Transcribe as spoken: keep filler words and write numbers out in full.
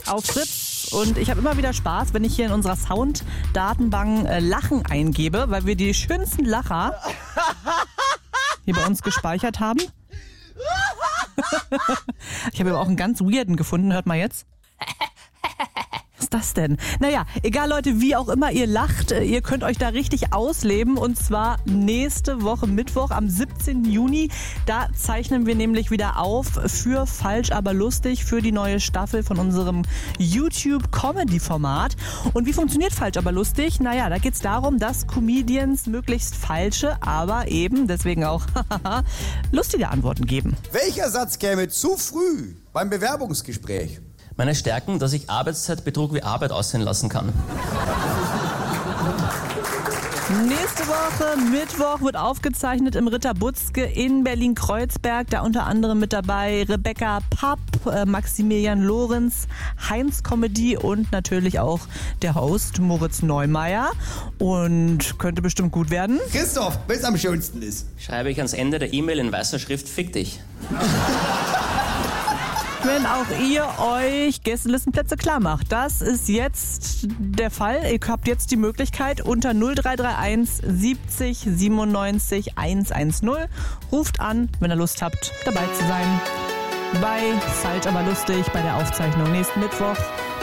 auf Fritz. Und ich habe immer wieder Spaß, wenn ich hier in unserer Sound-Datenbank äh, Lachen eingebe, weil wir die schönsten Lacher hier bei uns gespeichert haben. Ich habe aber auch einen ganz weirden gefunden, hört mal jetzt. Was ist das denn? Naja, egal Leute, wie auch immer ihr lacht, ihr könnt euch da richtig ausleben und zwar nächste Woche Mittwoch am siebzehnten Juni. Da zeichnen wir nämlich wieder auf für Falsch aber lustig, für die neue Staffel von unserem YouTube-Comedy-Format. Und wie funktioniert Falsch aber lustig? Naja, da geht es darum, dass Comedians möglichst falsche, aber eben, deswegen auch lustige Antworten geben. Welcher Satz käme zu früh beim Bewerbungsgespräch? Meine Stärken, dass ich Arbeitszeitbetrug wie Arbeit aussehen lassen kann. Nächste Woche, Mittwoch, wird aufgezeichnet im Ritter Butzke in Berlin-Kreuzberg. Da unter anderem mit dabei Rebecca Papp, äh, Maximilian Lorenz, Heinz Comedy und natürlich auch der Host Moritz Neumeier. Und könnte bestimmt gut werden. Christoph, was am schönsten ist? Schreibe ich ans Ende der E-Mail in weißer Schrift, fick dich. Wenn auch ihr euch Gästelistenplätze klar macht. Das ist jetzt der Fall. Ihr habt jetzt die Möglichkeit unter null drei drei eins siebzig siebenundneunzig hundertzehn. Ruft an, wenn ihr Lust habt, dabei zu sein. Bei Falsch aber lustig, bei der Aufzeichnung nächsten Mittwoch.